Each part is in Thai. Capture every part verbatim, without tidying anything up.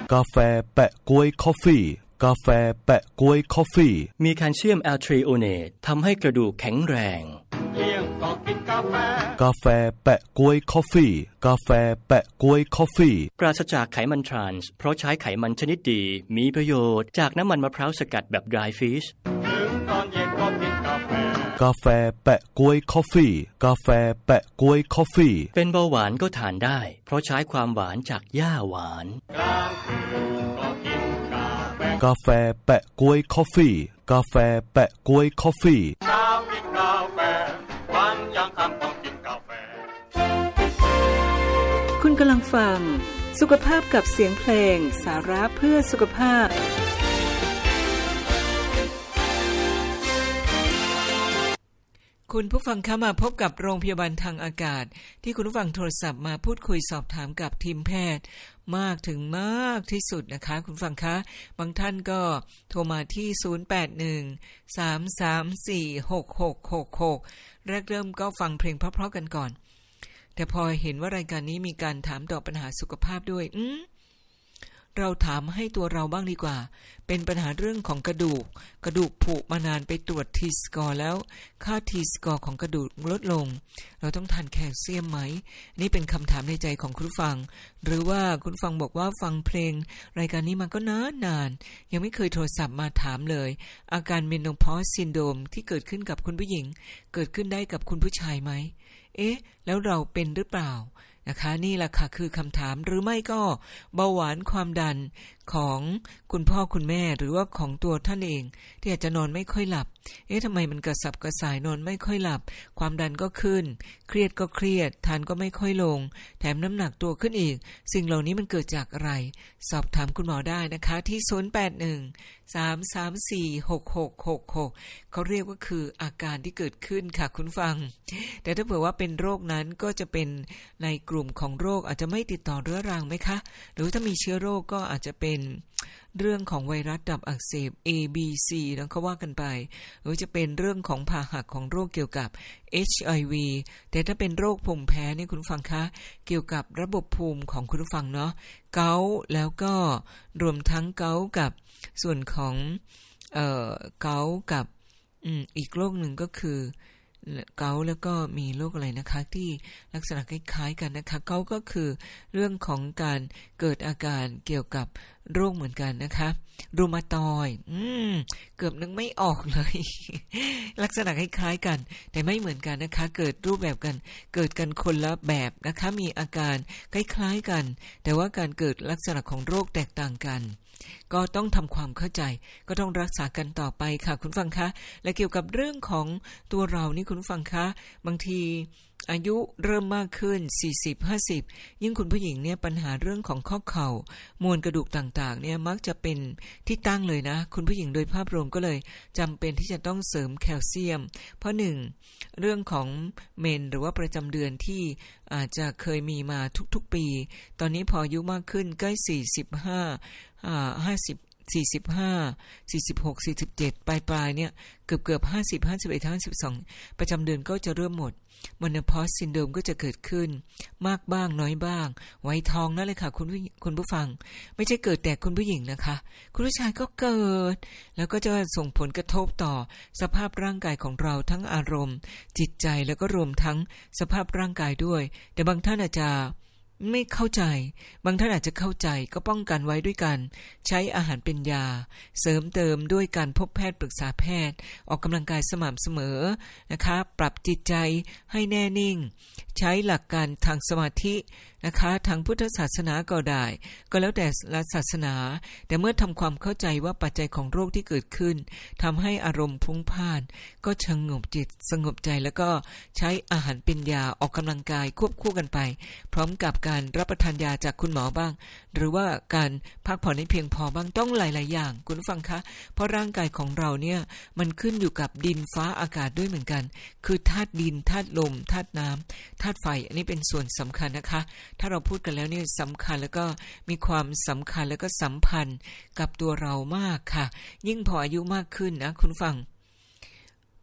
กาแฟแปะก๊วยคอฟฟี่กาแฟแปะก๊วยคอฟฟี่มีแคลเซียมแอลทรีโอเนตทำให้กระดูกแข็งแรงเลี้ยงก็กินกาแฟกาแฟแปะก๊วยคอฟฟี่กาแฟแปะก๊วยคอฟฟี่ปราศจากไขมันทรานส์เพราะใช้ไขมันชนิดดีมีประโยชน์จากน้ำมันมะพร้าวสกัดแบบ dry fish ถึงตอนเย็นก็กินกาแฟกาแฟแปะก๊วยคอฟฟี่กาแฟแปะก๊วยคอฟฟี่เป็นเบาหวานก็ทานได้เพราะใช้ความหวานจากหญ้าหวานกาแฟแปะก๊วยคอฟฟี่กาแฟแปะก๊วยคอฟฟี่เช้ากินกาแฟวันยังค่ำต้องกินกาแฟคุณกำลังฟังสุขภาพกับเสียงเพลงสาระเพื่อสุขภาพคุณผู้ฟังคะมาพบกับโรงพยาบาลทางอากาศที่คุณผู้ฟังโทรศัพท์มาพูดคุยสอบถามกับทีมแพทย์มากถึงมากที่สุดนะคะคุณผู้ฟังคะบางท่านก็โทรมาที่ศูนย์ แปด หนึ่ง สาม สาม สี่ หก หก หก หกแรกเริ่มก็ฟังเพลงเพราะๆกันก่อนแต่พอเห็นว่ารายการนี้มีการถามตอบปัญหาสุขภาพด้วยอืมเราถามให้ตัวเราบ้างดีกว่าเป็นปัญหาเรื่องของกระดูกกระดูกผุมานานไปตรวจ T สกอร์ แล้วค่า T สกอร์ ของกระดูกลดลงเราต้องทานแคลเซียมไหมนี่เป็นคำถามในใจของคุณผู้ฟังหรือว่าคุณผู้ฟังบอกว่าฟังเพลงรายการนี้มาก็นานนานยังไม่เคยโทรศัพท์มาถามเลยอาการเมโนพอสซินโดรมที่เกิดขึ้นกับคุณผู้หญิงเกิดขึ้นได้กับคุณผู้ชายไหมเอ๊ะแล้วเราเป็นหรือเปล่านะคะนี่แหละค่ะคือคำถามหรือไม่ก็เบาหวานความดันของคุณพ่อคุณแม่หรือว่าของตัวท่านเองที่อาจจะนอนไม่ค่อยหลับเอ๊ะทำไมมันกระสับกระส่ายนอนไม่ค่อยหลับความดันก็ขึ้นเครียดก็เครียดทานก็ไม่ค่อยลงแถมน้ำหนักตัวขึ้นอีกสิ่งเหล่านี้มันเกิดจากอะไรสอบถามคุณหมอได้นะคะที่ศูนย์ แปด หนึ่ง สาม สาม สี่ หก หก หก หกเขาเรียกว่าคืออาการที่เกิดขึ้นค่ะคุณฟังแต่ถ้าเผื่อว่าเป็นโรคนั้นก็จะเป็นในกลุ่มของโรคอาจจะไม่ติดต่อเรื้อรังไหมคะหรือถ้ามีเชื้อโรคก็อาจจะเป็นเรื่องของไวรัสตับอักเสบ A B C แล้วก็ว่ากันไปหรือจะเป็นเรื่องของพาหะของโรคเกี่ยวกับ เอช ไอ วี แต่ถ้าเป็นโรคภูมิแพ้นี่คุณฟังคะเกี่ยวกับระบบภูมิของคุณฟังเนาะเกาต์แล้วก็รวมทั้งเกาต์กับส่วนของเอ่อเกาต์กับอืมอีกโรคหนึ่งก็คือเกาต์แล้วก็มีโรคอะไรนะคะที่ลักษณะคล้ายๆกันนะคะเกาต์ก็คือเรื่องของการเกิดอาการเกี่ยวกับโรคเหมือนกันนะคะรูมาตอยด์อืมเกือบนึกไม่ออกเลย ลักษณะคล้ายๆกันแต่ไม่เหมือนกันนะคะเกิดรูปแบบกันเกิดกันคนละแบบนะคะมีอาการคล้ายๆกันแต่ว่าการเกิดลักษณะของโรคแตกต่างกันก็ต้องทำความเข้าใจก็ต้องรักษากันต่อไปค่ะคุณฟังคะและเกี่ยวกับเรื่องของตัวเรานี่คุณฟังคะบางทีอายุเริ่มมากขึ้นสี่สิบ ห้าสิบยิ่งคุณผู้หญิงเนี่ยปัญหาเรื่องของข้อเข่ามวลกระดูกต่างๆเนี่ยมักจะเป็นที่ตั้งเลยนะคุณผู้หญิงโดยภาพรวมก็เลยจำเป็นที่จะต้องเสริมแคลเซียมเพราะหนึ่งเรื่องของเมนหรือว่าประจำเดือนที่อาจจะเคยมีมาทุกๆปีตอนนี้พออายุมากขึ้นใกล้สี่สิบห้าอ่าห้าสิบสี่สิบห้า สี่สิบหก สี่สิบเจ็ดปลายๆเนี่ยเกือบๆห้าสิบ ห้าสิบเอ็ด ห้าสิบสองประจำเดือนก็จะเริ่มหมดเมโนพอสซินโดรมก็จะเกิดขึ้นมากบ้างน้อยบ้างไว้ทองนั่นเลยค่ะคุณผู้คุณผู้ฟังไม่ใช่เกิดแต่คุณผู้หญิงนะคะคุณผู้ชายก็เกิดแล้วก็จะส่งผลกระทบต่อสภาพร่างกายของเราทั้งอารมณ์จิตใจแล้วก็รวมทั้งสภาพร่างกายด้วยแต่บางท่านอาจจะไม่เข้าใจบางท่านอาจจะเข้าใจก็ป้องกันไว้ด้วยกันใช้อาหารเป็นยาเสริมเติมด้วยการพบแพทย์ปรึกษาแพทย์ออกกำลังกายสม่ำเสมอนะคะปรับจิตใจให้แน่นิ่งใช้หลักการทางสมาธินะคะทางพุทธศาสนาก็ได้ก็แล้วแต่ละศาสนาแต่เมื่อทำความเข้าใจว่าปัจจัยของโรคที่เกิดขึ้นทำให้อารมณ์พลุ่งพล่านก็สงบจิตสงบใจแล้วก็ใช้อาหารเป็นยาออกกำลังกายควบคู่กันไปพร้อมกับการรับประทานยาจากคุณหมอบ้างหรือว่าการพักผ่อนให้เพียงพอบ้างต้องหลายๆอย่างคุณผู้ฟังคะเพราะร่างกายของเราเนี่ยมันขึ้นอยู่กับดินฟ้าอากาศด้วยเหมือนกันคือธาตุดินธาตุลมธาตุน้ำธาตุไฟอันนี้เป็นส่วนสำคัญนะคะถ้าเราพูดกันแล้วเนี่ยสำคัญแล้วก็มีความสำคัญแล้วก็สัมพันธ์กับตัวเรามากค่ะยิ่งพออายุมากขึ้นนะคุณฟัง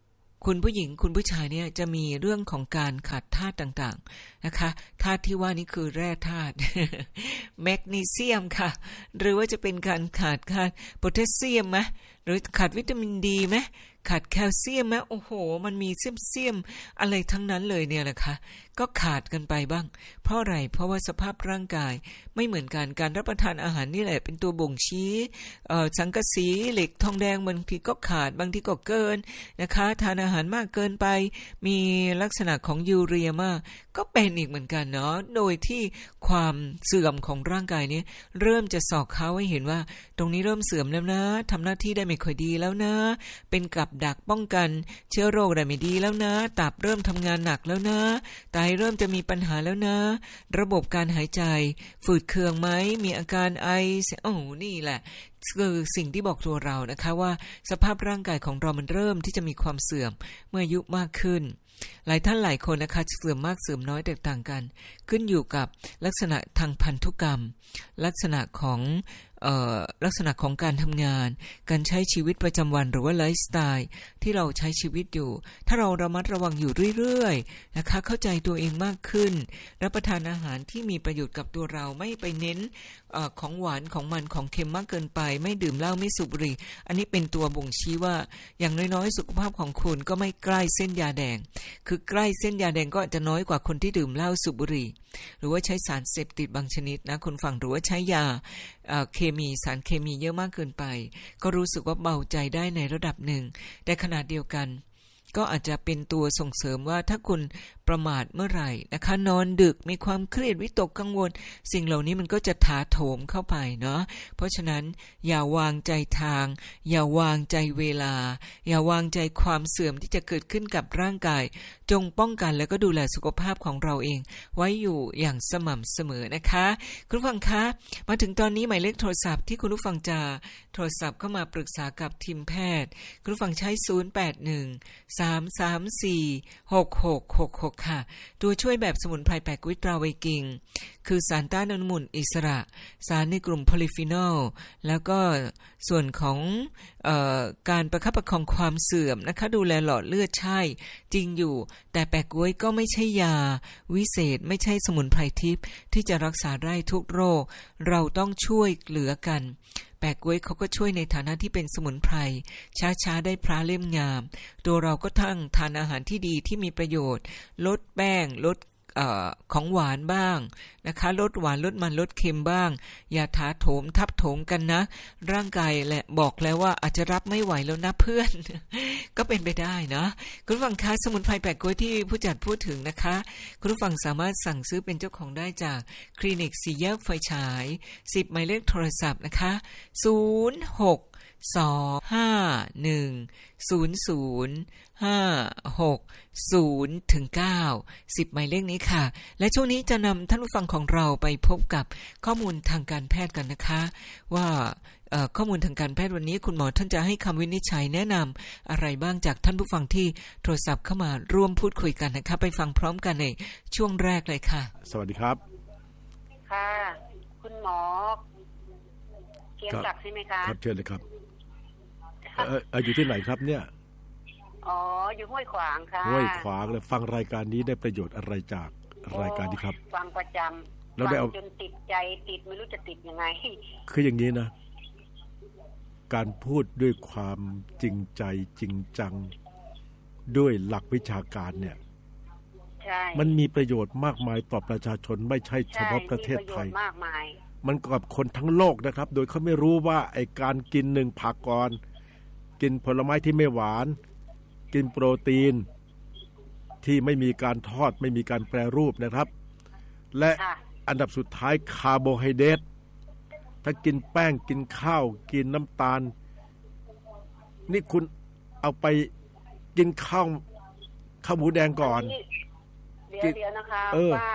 คุณผู้หญิงคุณผู้ชายเนี่ยจะมีเรื่องของการขาดธาตุต่างๆนะคะธาตุที่ว่านี้คือแร่ธาตุ แมกนีเซียมค่ะหรือว่าจะเป็นการขาดขาดโพแทสเซียมไหมหรือขาดวิตามินดีไหมขาดแคลเซียมไหมโอ้โหมันมีเซียมเซียมอะไรทั้งนั้นเลยเนี่ยแหละค่ะก็ขาดกันไปบ้างเพราะอะไรเพราะว่าสภาพร่างกายไม่เหมือนกันการรับประทานอาหารนี่แหละเป็นตัวบ่งชี้เอ่อสังกะสีเหล็กทองแดงบางทีก็ขาดบางทีก็เกินนะคะทานอาหารมากเกินไปมีลักษณะของยูเรียมากก็เป็นอีกเหมือนกันเนาะโดยที่ความเสื่อมของร่างกายนี้เริ่มจะสอกเขาให้เห็นว่าตรงนี้เริ่มเสื่อมแล้วนะทำหน้าที่ได้ไม่ค่อยดีแล้วนะเป็นกับดักป้องกันเชื้อโรคได้ไม่ดีแล้วนะตับเริ่มทำงานหนักแล้วนะไตเริ่มจะมีปัญหาแล้วนะระบบการหายใจฝืดเคืองไหมมีอาการไอโอ้นี่แหละคือสิ่งที่บอกตัวเรานะคะว่าสภาพร่างกายของเรามันเริ่มที่จะมีความเสื่อมเมื่ออายุมากขึ้นหลายท่านหลายคนนะคะเสื่อมมากเสื่อมน้อยแตกต่างกันขึ้นอยู่กับลักษณะทางพันธุกรรมลักษณะของเอ่อลักษณะของการทำงานการใช้ชีวิตประจำวันหรือว่าไลฟ์สไตล์ที่เราใช้ชีวิตอยู่ถ้าเราระมัดระวังอยู่เรื่อยๆนะคะเข้าใจตัวเองมากขึ้นรับประทานอาหารที่มีประโยชน์กับตัวเราไม่ไปเน้นเอ่อของหวานของมันของเค็มมากเกินไปไม่ดื่มเหล้าไม่สูบบุหรี่อันนี้เป็นตัวบ่งชี้ว่าอย่างน้อยๆสุขภาพของคุณก็ไม่ใกล้เส้นยาแดงคือใกล้เส้นยาแดงก็อาจจะน้อยกว่าคนที่ดื่มเหล้าสูบบุหรี่หรือว่าใช้สารเสพติดบางชนิดนะคุณฟังหรือว่าใช้ยาเคมีสารเคมีเยอะมากเกินไปก็รู้สึกว่าเบาใจได้ในระดับหนึ่งแต่ขณะเดียวกันก็อาจจะเป็นตัวส่งเสริมว่าถ้าคุณประมาทเมื่อไหร่นะคะนอนดึกมีความเครียดวิตกกังวลสิ่งเหล่านี้มันก็จะถาโถมเข้าไปเนาะเพราะฉะนั้นอย่าวางใจทางอย่าวางใจเวลาอย่าวางใจความเสื่อมที่จะเกิดขึ้นกับร่างกายจงป้องกันแล้วก็ดูแลสุขภาพของเราเองไว้อยู่อย่างสม่ำเสมอนะคะคุณผู้ฟังคะมาถึงตอนนี้หมายเลขโทรศัพท์ที่คุณผู้ฟังจะโทรศัพท์เข้ามาปรึกษากับทีมแพทย์คุณผู้ฟังใช้ศูนย์ แปด หนึ่ง สาม สาม สี่ หก หก หก หกค่ะตัวช่วยแบบสมุนไพรแปลกวิตราเวกิงคือสารต้านอนุมูลอิสระสารในกลุ่มโพลีฟีนอลแล้วก็ส่วนของเอ่อการประคับประคองความเสื่อมนะคะดูแลหลอดเลือดใช่จริงอยู่แต่แปลกก๊วยก็ไม่ใช่ยาวิเศษไม่ใช่สมุนไพรทิพย์ที่จะรักษาได้ทุกโรคเราต้องช่วยเหลือกันแปลกก๊วยเขาก็ช่วยในฐานะที่เป็นสมุนไพรช้าๆได้พระเล่มงามตัวเราก็ทั้งทานอาหารที่ดีที่มีประโยชน์ลดแป้งลดเอ่อของหวานบ้างนะคะลดหวานลดมันลดเค็มบ้างอย่าถาโถมทับโถมกันนะร่างกายแหละบอกแล้วว่าอาจจะรับไม่ไหวแล้วนะเพื่อน ก็เป็นไปได้นะคุณผู้ฟังคะสมุนไพรแปลกก๊วยที่ผู้จัดพูดถึงนะคะคุณผู้ฟังสามารถสั่งซื้อเป็นเจ้าของได้จากคลินิกสี่แยกไฟฉายสิบหมายเลขโทรศัพท์นะคะศูนย์ หก สอง ห้า หนึ่ง ศูนย์ ศูนย์ ห้า หก ศูนย์ ถึง เก้า สิบหมายเลขนี้ค่ะและช่วงนี้จะนำท่านผู้ฟังของเราไปพบกับข้อมูลทางการแพทย์กันนะคะว่าข้อมูลทางการแพทย์วันนี้คุณหมอท่านจะให้คำวินิจฉัยแนะนำอะไรบ้างจากท่านผู้ฟังที่โทรศัพท์เข้ามาร่วมพูดคุยกันนะคะไปฟังพร้อมกันในช่วงแรกเลยค่ะสวัสดีครับค่ะคุณหมอเกียรติศักดิ์ใช่ไหมคะครับเชิญเลยครับเอ่ออยู่ที่ไหนครับเนี่ยอ๋ออยู่ห้วยขวางค่ะห้วยขวางเลยฟังรายการนี้ได้ประโยชน์อะไรจากรายการนี้ครับฟังประจำฟังจนติดใจติดไม่รู้จะติดยังไงคืออย่างนี้นะการพูดด้วยความจริงใจจริงจังด้วยหลักวิชาการเนี่ยใช่มันมีประโยชน์มากมายต่อประชาชนไม่ใช่เฉพาะประเทศไทยมากมายมันกับคนทั้งโลกนะครับโดยเขาไม่รู้ว่าไอ้การกินหนึ่งผักก่อนกินผลไม้ที่ไม่หวานกินโปรตีนที่ไม่มีการทอดไม่มีการแปรรูปนะครับและอันดับสุดท้ายคาร์โบไฮเดรตถ้ากินแป้งกินข้าวกินน้ำตาลนี่คุณเอาไปกินข้าวข้าวหมูแดงก่อนเดี๋ยวเดี๋ยวนะคะว่า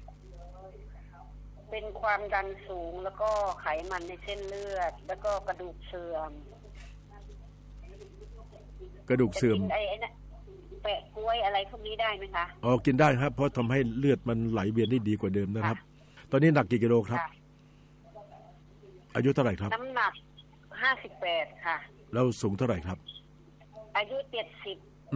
เป็นความดันสูงแล้วก็ไขมันในเส้นเลือดแล้วก็กระดูกเสื่อมกระดูกเสื่อมไอ้นั่นแปะกล้วยอะไรพวกนี้ได้ไหมคะอ๋อกินได้ครับเพราะทำให้เลือดมันไหลเวียนได้ดีกว่าเดิมนะครับตอนนี้หนักกี่กิโลครับอายุเท่าไหร่ครับน้ำหนักห้าสิบแปดค่ะแล้วสูงเท่าไหร่ครับอายุเจ็ดสิบอืม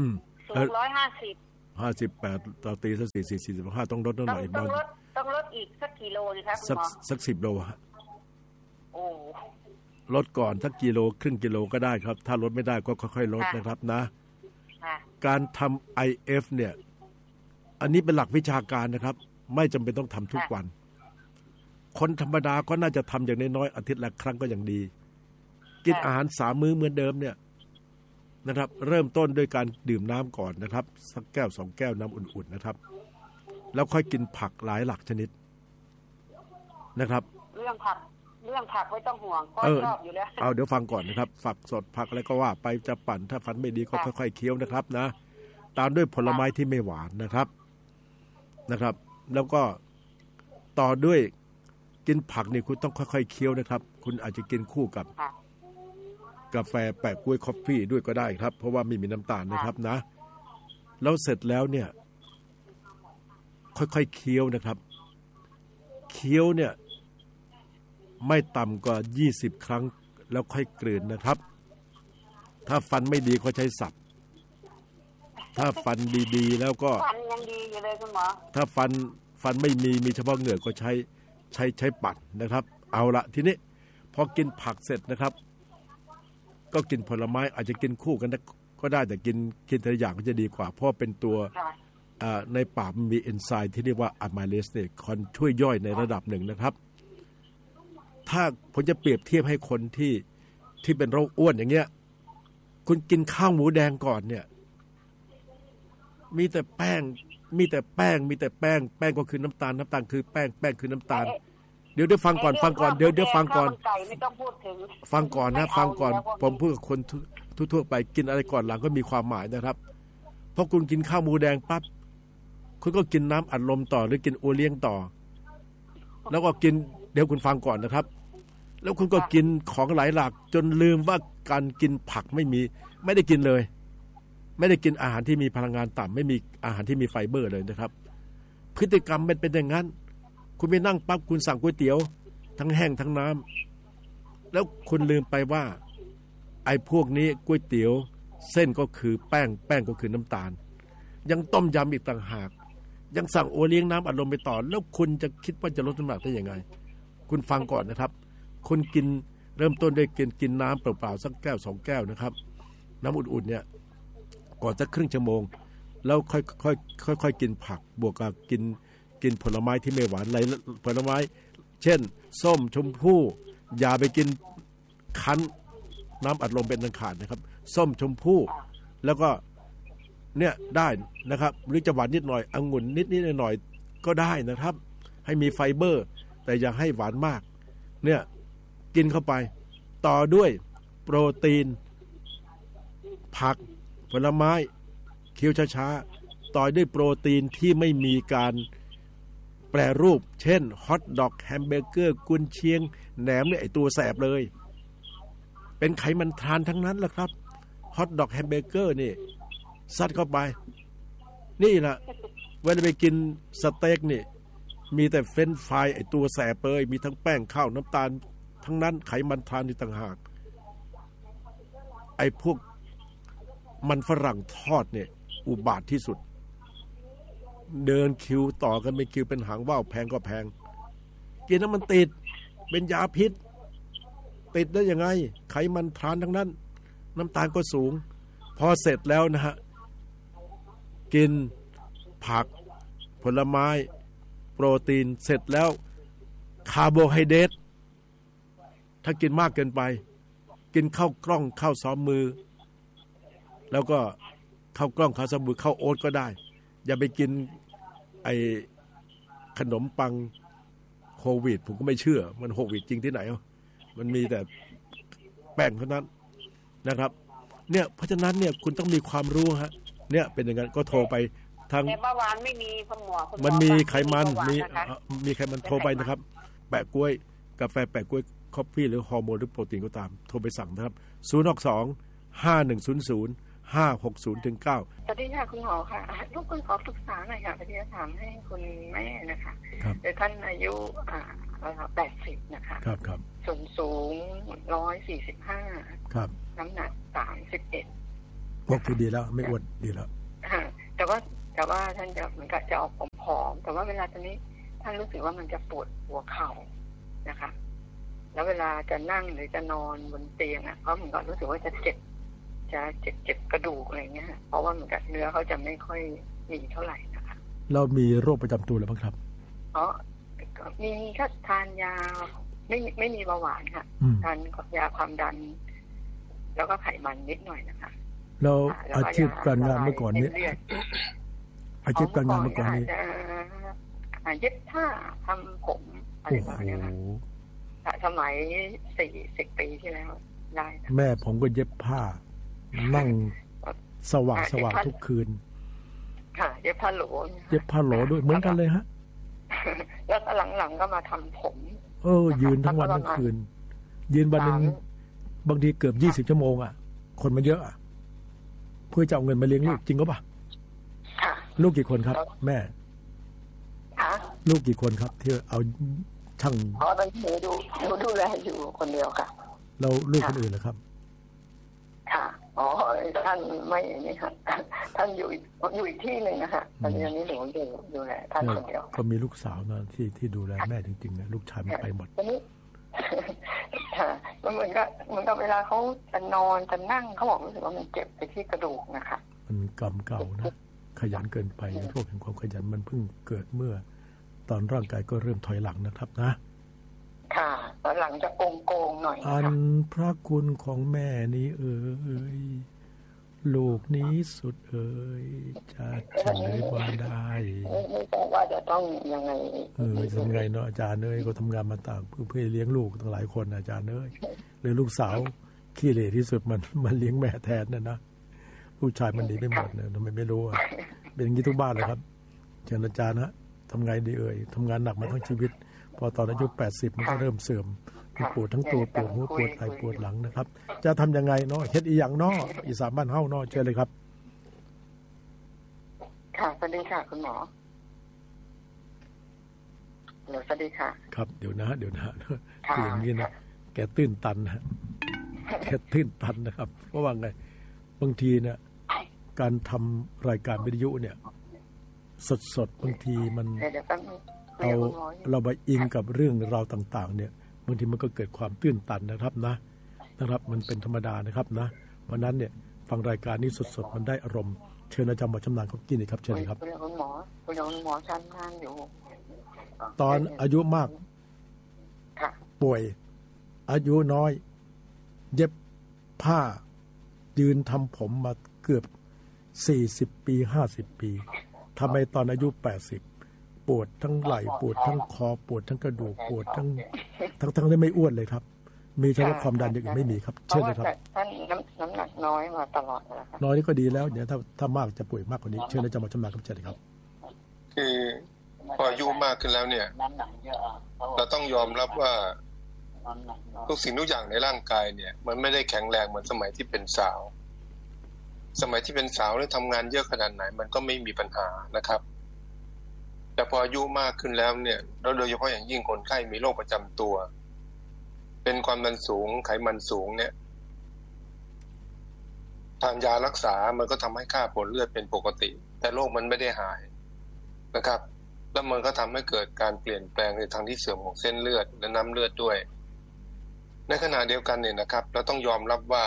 สูงร้อยห้าสิบห้าสิบแปดต่อตีสักสี่สี่สี่สิบห้าต้องลดหน่อยต้องลดต้องลดอีกสักกิโลนี่ครับคุณหมอสักสิบโลฮะโอ้ลดก่อนสักกิโลครึ่งกิโลก็ได้ครับถ้าลดไม่ได้ก็ค่อยๆลดนะครับนะการทำ ไอ เอฟ เนี่ยอันนี้เป็นหลักวิชาการนะครับไม่จำเป็นต้องทำทุกวันคนธรรมดาก็น่าจะทำอย่างน้อยๆอาทิตย์ละครั้งก็ยังดีกินอาหารสามมื้อเหมือนเดิมเนี่ยนะครับเริ่มต้นด้วยการดื่มน้ำก่อนนะครับสักแก้วสองแก้วน้ำอุ่นๆนะครับแล้วค่อยกินผักหลายหลักชนิดนะครับเรื่องผักเรื่องผักไม่ต้องห่วงก็ชอบอยู่แล้วเอาเดี๋ยวฟังก่อนนะครับฝักสดผักอะไรก็ว่าไปจะปั่นถ้าฟันไม่ดีก็ค่อยๆเคี้ยวนะครับนะตามด้วยผลไม้ที่ไม่หวานนะครับนะครับแล้วก็ต่อด้วยกินผักนี่คุณต้องค่อยๆเคี้ยวนะครับคุณอาจจะกินคู่กับกาแฟแปะกล้วยคอฟฟี่ด้วยก็ได้ครับเพราะว่าไม่มีน้ำตาลนะครับนะแล้วเสร็จแล้วเนี่ยค่อยๆเคี้ยวนะครับเคี้ยวเนี่ยไม่ต่ำกว่ายี่สิบครั้งแล้วค่อยกลืนนะครับถ้าฟันไม่ดีก็ใช้สับถ้าฟันดีๆแล้วก็ฟันยังดีอยู่เลยคุณหมอถ้าฟันฟันไม่มีมีเฉพาะเหงือกก็ใช้ใช้ใช้ปัดนะครับเอาละทีนี้พอกินผักเสร็จนะครับก็กินผลไม้อาจจะกินคู่กันก็ได้แต่กินกินแต่ละอย่างก็จะดีกว่าเพราะเป็นตัวในปากมีเอนไซม์ที่เรียกว่าอะไมเลสเนี่ยคอนช่วยย่อยในระดับหนึ่งนะครับถ้าผมจะเปรียบเทียบให้คนที่ที่เป็นโรคอ้วนอย่างเงี้ยคุณกินข้าวหมูแดงก่อนเนี่ยมีแต่แป้งมีแต่แป้งมีแต่แป้งแป้งก็คือน้ำตาลน้ำตาลคือแป้งแป้งคือน้ำตาลเดี๋ยวเดี๋ยวฟังก่อนฟังก่อนเดี๋ยวเดี๋ยวฟังก่อนฟังก่อนนะฟังก่อนผมพูดกับคนทั่วๆไปกินอะไรก่อนหลังก็มีความหมายนะครับเพราะคุณกินข้าวหมูแดงปั๊บคุณก็กินน้ำอัดลมต่อหรือกินโอเลี้ยงต่อแล้วก็กินเดี๋ยวคุณฟังก่อนนะครับแล้วคุณก็กินของหลายหลักจนลืมว่าการกินผักไม่มีไม่ได้กินเลยไม่ได้กินอาหารที่มีพลังงานต่ำไม่มีอาหารที่มีไฟเบอร์เลยนะครับพฤติกรรมมันเป็นอย่างนั้นคุณไปนั่งปั๊บคุณสั่งก๋วยเตี๋ยวทั้งแห้งทั้งน้ำแล้วคุณลืมไปว่าไอ้พวกนี้ก๋วยเตี๋ยวเส้นก็คือแป้งแป้งก็คือน้ำตาลยังต้มยำอีกต่างหากยังสั่งโอเลี้ยงน้ำอัดลมไปต่อแล้วคุณจะคิดว่าจะลดน้ำหนักได้ยังไงคุณฟังก่อนนะครับคุณกินเริ่มต้นด้วยกินกินน้ำเปล่าๆสักแก้วสองแก้วนะครับน้ำอุ่นๆเนี่ยก่อนสักครึ่งชั่วโมงแล้วค่อยๆค่อยๆกินผักบวกกับกินกินผลไม้ที่ไม่หวานอะไรผลไม้เช่นส้มชมพู่อย่าไปกินคั้นน้ำอัดลมเป็นอันขาดนะครับส้มชมพู่แล้วก็เนี่ยได้นะครับหรือจะหวานนิดหน่อยองุ่นนิดนิดหน่อยก็ได้นะครับให้มีไฟเบอร์แต่อย่าให้หวานมากเนี่ยกินเข้าไปต่อด้วยโปรตีนผักผลไม้เคี้ยวช้าๆต่อด้วยโปรตีนที่ไม่มีการแปรรูปเช่นฮอทดอกแฮมเบอร์เกอร์กุนเชียงแหนมเนี่ยไอตัวแสบเลยเป็นไขมันทรานทั้งนั้นแหละครับฮอทดอกแฮมเบอร์เกอร์นี่ซัดเข้าไปนี่แหละเวลาไปกินสเต็กนี่มีแต่เฟรนช์ฟรายไอตัวแสบเลยมีทั้งแป้งข้าวน้ำตาลทั้งนั้นไขมันทรานนี่ต่างหากไอพวกมันฝรั่งทอดเนี่ยอุบาทที่สุดเดินคิวต่อกันเป็นคิวเป็นหางว่าวแพงก็แพงกินแล้วมันติดเป็นยาพิษติดได้ยังไงไขมันทรานทั้งนั้นน้ำตาลก็สูงพอเสร็จแล้วนะฮะกินผักผลไม้โปรตีนเสร็จแล้วคาร์โบไฮเดรตถ้ากินมากเกินไปกินข้าวกล้องข้าวซ้อมมือแล้วก็ข้าวกล้องข้าวซ้อมมือข้าวโอ๊ตก็ได้อย่าไปกินไอ้ขนมปังโควิดผมก็ไม่เชื่อมันโควิดจริงที่ไหนอ่ะมันมีแต่แป้งเท่านั้นนะครับเนี่ยเพราะฉะนั้นเนี่ยคุณต้องมีความรู้ฮะเนี่ยเป็นอย่างนั้นก็โทรไปทางแต่เมื่อวานไม่มีคุณหมอมันมีไขมันมีมีไขมันโทรไปนะครับแปะกล้วยกาแฟแปะกล้วยคอฟฟี่หรือฮอร์โมนหรือโปรตีนก็ตามโทรไปสั่งนะครับศูนย์ หก สอง ห้า หนึ่ง ศูนย์ ศูนย์ ห้า หก ศูนย์ ถึง เก้าสวัสดีค่ะคุณหมอค่ะลูกคุณขอปรึกษาหน่อยค่ะพอดีจะถามให้คุณแม่นะคะโดยท่านอายุอ่าแปดสิบนะคะครับครับส่วนสูงร้อยสี่สิบห้าครับน้ำหนักสามสิบเอ็ดพวกคือดีแล้วไม่อ้วนดีแล้วคแต่ว่าท่านจะเหมือนกับจะออกผอมๆแต่ว่าเวลาตอนนี้ท่านรู้สึกว่ามันจะปวดหัวเข่านะคะแล้วเวลาจะนั่งหรือจะนอนบนเตียงอ่ะเขาเหมือนกับรู้สึกว่าจะเจ็บจะเจ็บเจ็บกระดูกอะไรเงี้ยเพราะว่าเหมือนกับเนื้อเขาจะไม่ค่อยมีเท่าไหร่นะคะเรามีโรคประจำตัวหรือเปล่าครับอ๋อมีแค่ทานยาไม่ไม่มีเบาหวานค่ะทานยาความดันแล้วก็ไขมันนิดหน่อยนะคะเราอาชีพการงานเมื่อก่อนนี้อาชีพการงานเมื่อก่อนนี้เย็บผ้าทำผมอะไรแบบนี้ค่ะสมัยสี่สิบปีที่แล้วได้แม่ผมก็เย็บผ้านั่งสว่างสว่างทุกคืนค่ะเย็บผ้าโหลเย็บผ้าโหลด้วยเหมือนกันเลยฮะแล้วก็หลังๆก็มาทำผมเออยืนทั้งวันทั้งคืนยืนวันนึงบางทีเกือบยี่สิบชั่วโมงอ่ะคนมันเยอะอ่ะเพื่อจะเอาเงินมาเลี้ยงลูกจริงก็ปะลูกกี่คนครับแม่ลูกกี่คนครับที่เอาช่างอ๋อตอนนี้หนูดูหนูดูแลอยู่คนเดียวค่ะเราลูกคนอื่นเหรอครับค่ะอ๋อท่านไม่นี่ค่ะท่านอยู่อยู่อีกที่หนึ่งนะคะตอนนี้หนูอยู่ดูแลท่านคนเดียวก็มีลูกสาวนะที่ที่ดูแลแม่จริงๆนะลูกชายไม่ไปหมดค่ะมันเหมือนกับเหมือนกับเวลาเขาจะนอนจะนั่งเขาบอกรู้สึกว่ามันเจ็บไปที่กระดูกนะคะมันกรรมเก่านะขยันเกินไปโรคแห่งความขยันมันเพิ่งเกิดเมื่อตอนร่างกายก็เริ่มถอยหลังนะครับนะค่ะตอนหลังจะโกงโกงหน่อยอันพระคุณของแม่นี้เอ๋ยลูกนี้สุดเอ๋ยจะเฉยว่าได้ไม่ต้องว่าจะต้องยังไงเออทำไงเนาะอาจารย์เอ้ยก็ทำงานมาต่างเพื่อเพื่อเลี้ยงลูกตั้งหลายคนอาจารย์เอ้ยหรือลูกสาวขี้เหร่ที่สุดมันมันเลี้ยงแม่แทนนะนะผู้ชายมันดีไม่หมดเนี่ยทำไมไม่รู้อ่ะเป็นอย่างนี้ทุกบ้านเลยครับเชิญอาจารย์นะทำไงดีเอ่ยทำงานหนักมาทั้งชีวิตพอตอนอายุแปดสิบมันก็เริ่มเสื่อมปวดทั้งตัวปวดหัวปวดไหล่ปวดหลังนะครับจะทำยังไงเนาะเฮ็ดอีหยังเนาะอีสานบ้านเฮาเนาะเชิญเลยครับค่ะสวัสดีค่ะคุณหมอสวัสดีค่ะครับเดี๋ยวนะเดี๋ยวนะคืออย่างนี้นะแกตื้นตันนะแกตื้นตันนะครับเพราะว่าไงบางทีเนี่ยการทำรายการวิทยุเนี่ยสดๆบางทีมันเราเราไปอิงกับเรื่องราวต่างๆเนี่ยบางทีมันก็เกิดความตื้นตันนะครับนะนะครับมันเป็นธรรมดานะครับนะเพราะนั้นเนี่ยฟังรายการนี้สดๆมันได้อารมณ์เชิญอาจารย์หมอชำนาญเขากินเลยครับเชิญเลยครับคุณหมอคุณหมอชำนาญอยู่ตอนอายุมากป่วยอายุน้อยเย็บผ้ายืนทำผมมาเกือบสี่สิบปีห้าสิบปีทำไมตอนอายุแปดสิบปวดทั้งไหล่ปวดทั้งคอปวดทั้งกระดูกปวดทั้งทั้งทั้งได้ไม่อ้วนเลยครับมีเฉพาะความดันอย่างอื่นไม่มีครับเชื่อเลยครับท่านน้ำน้ำหนักน้อยมาตลอดนะครับน้อยนี่ก็ดีแล้วเดี๋ยวถ้าถ้ามากจะป่วยมากกว่านี้เชิญอาจารย์หมอชำนาญครับเชิญเลยครับคือพออายุมากขึ้นแล้วเนี่ยเราต้องยอมรับว่าทุกสิ่งทุกอย่างในร่างกายเนี่ยมันไม่ได้แข็งแรงเหมือนสมัยที่เป็นสาวสมัยที่เป็นสาวเนี่ยทำงานเยอะขนาดไหนมันก็ไม่มีปัญหานะครับแต่พออายุมากขึ้นแล้วเนี่ยแล้วโดยเฉพาะอย่างยิ่งคนไข้มีโรคประจำตัวเป็นความดันสูงไขมันสูงเนี่ยทานยารักษามันก็ทำให้ค่าผลเลือดเป็นปกติแต่โรคมันไม่ได้หายนะครับแล้วมันก็ทำให้เกิดการเปลี่ยนแปลงในทางที่เสื่อมของเส้นเลือดและน้ำเลือดด้วยในขณะเดียวกันเนี่ยนะครับเราต้องยอมรับว่า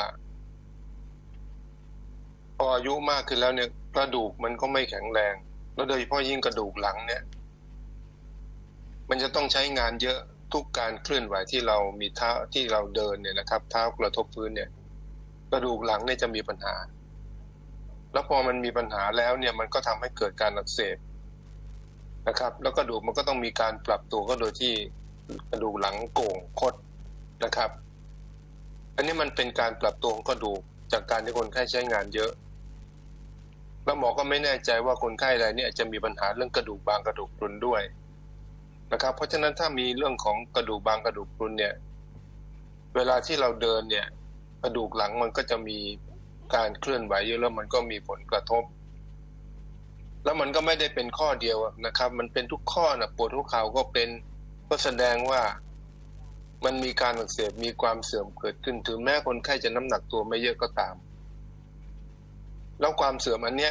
พออายุมากขึ้นแล้วเนี่ยกระดูกมันก็ไม่แข็งแรงแล้วโดยเฉพาะยิ่งกระดูกหลังเนี่ยมันจะต้องใช้งานเยอะทุกการเคลื่อนไหวที่เรามีเท้าที่เราเดินเนี่ยนะครับเท้ากระทบพื้นเนี่ยกระดูกหลังเนี่ยจะมีปัญหาแล้วพอมันมีปัญหาแล้วเนี่ยมันก็ทำให้เกิดการอักเสบนะครับแล้วกระดูกมันก็ต้องมีการปรับตัวก็โดยที่กระดูกหลังโก่งคดนะครับอันนี้มันเป็นการปรับตัวของกระดูกจากการที่คนไข้ใช้งานเยอะแล้วหมอก็ไม่แน่ใจว่าคนไข้รายนี้จะมีปัญหาเรื่องกระดูกบางกระดูกพรุนด้วยนะครับเพราะฉะนั้นถ้ามีเรื่องของกระดูกบางกระดูกพรุนเนี่ยเวลาที่เราเดินเนี่ยกระดูกหลังมันก็จะมีการเคลื่อนไหวเยอะแล้วมันก็มีผลกระทบแล้วมันก็ไม่ได้เป็นข้อเดียวนะครับมันเป็นทุกข้อนะปวดหัวเข่าก็เป็นก็แสดงว่ามันมีการอักเสบมีความเสื่อมเกิดขึ้นถึงแม้คนไข้จะน้ำหนักตัวไม่เยอะก็ตามแล้วความเสื่อมอันเนี้ย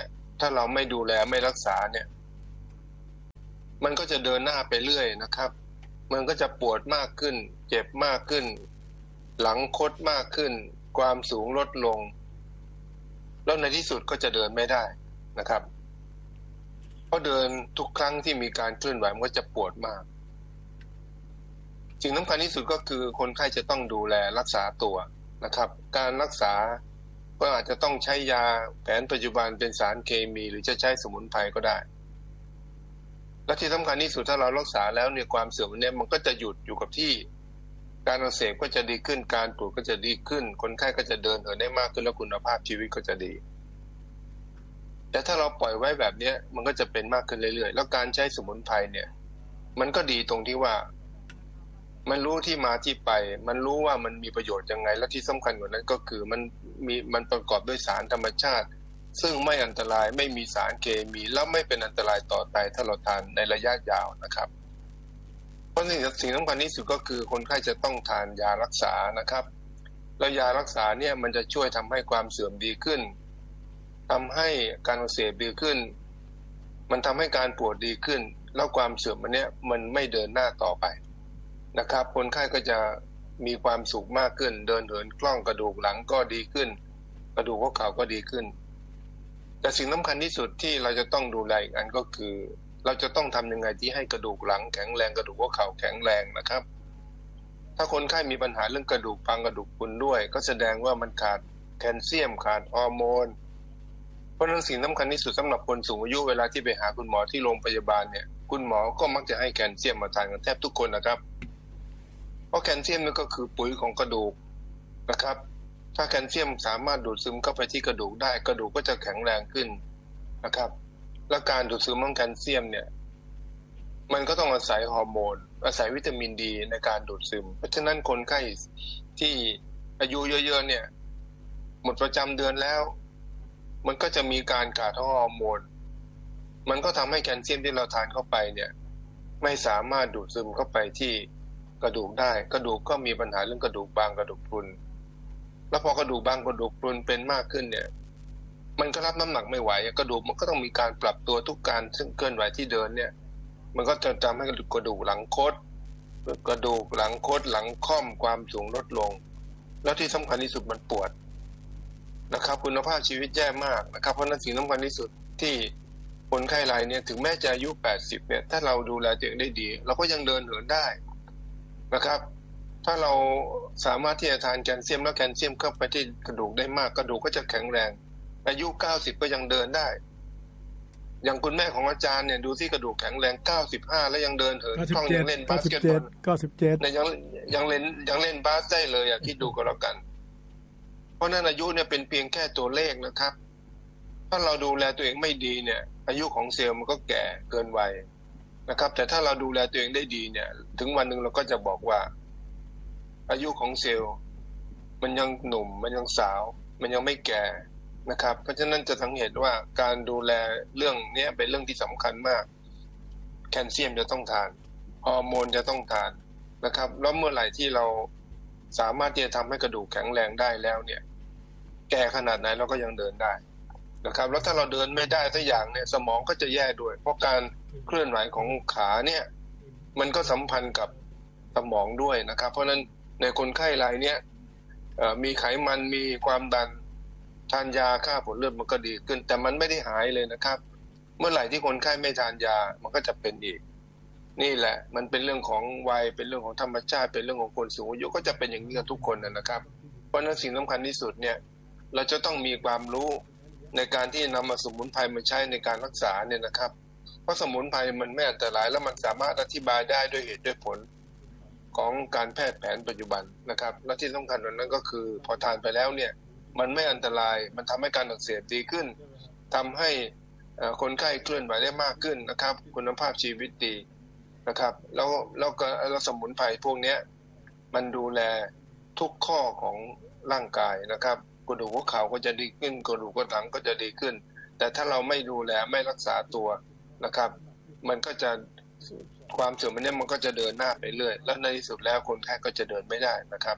ถ้าเราไม่ดูแลไม่รักษาเนี่ยมันก็จะเดินหน้าไปเรื่อยนะครับมันก็จะปวดมากขึ้นเจ็บมากขึ้นหลังคดมากขึ้นความสูงลดลงแล้วในที่สุดก็จะเดินไม่ได้นะครับเพราะเดินทุกครั้งที่มีการเคลื่อนไหวมันก็จะปวดมากสิ่งสำคัญที่สุดก็คือคนไข้จะต้องดูแลรักษาตัวนะครับการรักษาก็อาจจะต้องใช้ยาแผนปัจจุบันเป็นสารเคมีหรือจะใช้สมุนไพรก็ได้และที่สำคัญที่สุดถ้าเรารักษาแล้วเนี่ยความเสื่อมเนี่ยมันก็จะหยุดอยู่กับที่การอักเสบก็จะดีขึ้นการปวดก็จะดีขึ้นคนไข้ก็จะเดินเหินได้มากขึ้นและคุณภาพชีวิตก็จะดีแต่ถ้าเราปล่อยไว้แบบนี้มันก็จะเป็นมากขึ้นเรื่อยๆแล้วการใช้สมุนไพรเนี่ยมันก็ดีตรงที่ว่ามันรู้ที่มาที่ไปมันรู้ว่ามันมีประโยชน์ยังไงและที่สำคัญกว่านั้นก็คือมันมีมันประกอบด้วยสารธรรมชาติซึ่งไม่อันตรายไม่มีสารเคมีและไม่เป็นอันตรายต่อไตถ้าเราทานในระยะยาวนะครับเพราะสิ่งสิ่งสำคัญที่สุดก็คือคนไข้จะต้องทานยารักษานะครับแล้วยารักษาเนี่ยมันจะช่วยทำให้ความเสื่อมดีขึ้นทำให้การอักเสบดีขึ้นมันทำให้การปวดดีขึ้นแล้วความเสื่อมมันเนี้ยมันไม่เดินหน้าต่อไปนะครับคนไข้ก็จะมีความสุขมากขึ้นเดินเหินคล่องกระดูกหลังก็ดีขึ้นกระดูกข้อเข่าก็ดีขึ้นแต่สิ่งสำคัญที่สุดที่เราจะต้องดูแลอีกอันก็คือเราจะต้องทำยังไงที่ให้กระดูกหลังแข็งแรงกระดูกข้อเข่าแข็งแรงนะครับถ้าคนไข้มีปัญหาเรื่องกระดูกพังกระดูกพรุนด้วยก็แสดงว่ามันขาดแคลเซียมขาดฮอร์โมนเพราะฉะนั้นสิ่งสำคัญที่สุดสำหรับคนสูงอายุเวลาที่ไปหาคุณหมอที่โรงพยาบาลเนี่ยคุณหมอก็มักจะให้แคลเซียมมาทานกันแทบทุกคนนะครับเพราะแคลเซียมนี่ก็คือปุ๋ยของกระดูกนะครับถ้าแคลเซียมสามารถดูดซึมเข้าไปที่กระดูกได้กระดูกก็จะแข็งแรงขึ้นนะครับและการดูดซึมของแคลเซียมเนี่ยมันก็ต้องอาศัยฮอร์โมนอาศัยวิตามินดีในการดูดซึมเพราะฉะนั้นคนไข้ที่อายุเยอะๆเนี่ยหมดประจำเดือนแล้วมันก็จะมีการขาดฮอร์โมนมันก็ทำให้แคลเซียมที่เราทานเข้าไปเนี่ยไม่สามารถดูดซึมเข้าไปที่กระดูกได้กระดูกก็มีปัญหาเรื่องกระดูกบางกระดูกพรุนแล้วพอกระดูกบางกระดูกพรุนเป็นมากขึ้นเนี่ยมันก็รับน้ำหนักไม่ไหวกระดูกมันก็ต้องมีการปรับตัวทุกการซึ่งเคลื่อนไหวที่เดินเนี่ยมันก็จะทำให้กระดูกกระดูกหลังคดกระดูกหลังคดหลังค่อมความสูงลดลงแล้วที่สำคัญที่สุดมันปวดนะครับคุณภาพชีวิตแย่มากนะครับเพราะนั้นสิ่งสำคัญที่สุดที่คนไข้รายเนี่ยถึงแม้จะอายุแปดสิบเนี่ยถ้าเราดูแลตัวเองได้ดีเราก็ยังเดินเหินได้นะครับถ้าเราสามารถที่จะทานแคลเซียมและแคลเซียมเข้าไปที่กระดูกได้มากกระดูกก็จะแข็งแรงอายุเก้าสิบก็ยังเดินได้อย่างคุณแม่ของอาจารย์เนี่ยดูที่กระดูกแข็งแรงเก้าสิบห้าแล้วยังเดินเหินคล่องยังเล่นบาสเกตบอลเก้าสิบเจ็ดเนี่ยยังยังเล่นยังเล่นบาสได้เลยอ่ะคิดดูก็แล้วกันเพราะนั้นอายุเนี่ยเป็นเพียงแค่ตัวเลขนะครับถ้าเราดูแลตัวเองไม่ดีเนี่ยอายุของเซลล์มันก็แก่เกินวัยนะครับแต่ถ้าเราดูแลตัวเองได้ดีเนี่ยถึงวันหนึ่งเราก็จะบอกว่าอายุของเซลล์มันยังหนุ่มมันยังสาวมันยังไม่แก่นะครับเพราะฉะนั้นจะสังเกตว่าการดูแลเรื่องนี้เป็นเรื่องที่สำคัญมากแคลเซียมจะต้องทานฮอร์โมนจะต้องทานนะครับแล้วเมื่อไหร่ที่เราสามารถที่จะทำให้กระดูกแข็งแรงได้แล้วเนี่ยแก่ขนาดไหนเราก็ยังเดินได้นะครับแล้วถ้าเราเดินไม่ได้สักอย่างเนี่ยสมองก็จะแย่ด้วยเพราะการเคลื่อนไหวของขาเนี่ยมันก็สัมพันธ์กับสมองด้วยนะครับเพราะฉะนั้นในคนไข้รายเนี้ยมีไขมันมีความดันทานยาค่าผลเลือดมันก็ดีขึ้นแต่มันไม่ได้หายเลยนะครับเมื่อไหร่ที่คนไข้ไม่ทานยามันก็จะเป็นอีกนี่แหละมันเป็นเรื่องของวัยเป็นเรื่องของธรรมชาติเป็นเรื่องของคนสูงอายุก็จะเป็นอย่างนี้กับทุกคนนะครับเพราะฉะนั้นสิ่งสำคัญที่สุดเนี่ยเราจะต้องมีความรู้ในการที่นำมาสมุนไพรมาใช้ในการรักษาเนี่ยนะครับเพราะสมุนไพรมันไม่อันตรายแล้วมันสามารถอธิบายได้ด้วยเหตุด้วยผลของการแพทย์แผนปัจจุบันนะครับและที่สำคัญกว่านั้นก็คือพอทานไปแล้วเนี่ยมันไม่อันตรายมันทำให้การอักเสบดีขึ้นทำให้คนไข้เคลื่อนไหวได้มากขึ้นนะครับคุณภาพชีวิตดีนะครับแล้วแล้วก็แล้วสมุนไพรพวกนี้มันดูแลทุกข้อของร่างกายนะครับกระดูกหัวเข่าก็จะดีขึ้นกระดูกหลังก็จะดีขึ้นแต่ถ้าเราไม่ดูแลไม่รักษาตัวนะครับมันก็จะความเสื่อมมันเนี่ยมันก็จะเดินหน้าไปเรื่อยแล้วในที่สุดแล้วคนไข้ก็จะเดินไม่ได้นะครับ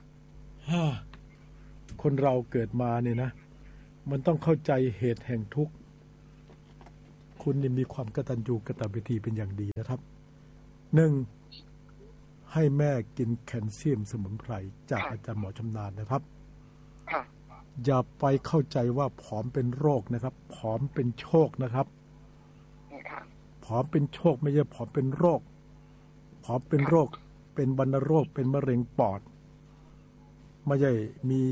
คนเราเกิดมาเนี่ยนะมันต้องเข้าใจเหตุแห่งทุกข์คุณนี่มีความกตัญญูกตเวทีเป็นอย่างดีนะครับหนึ่งให้แม่กินแคลเซียมสมุนไพรจากอาจารย์หมอชำนาญนะครับอย่าไปเข้าใจว่าผอมเป็นโรคนะครับผอมเป็นโชคนะครับผอมเป็นโชคไม่ใช่ผอมเป็นโรคผอมเป็นโรคเป็นวัณโรคเป็นมะเร็งปอดไม่ใช่มี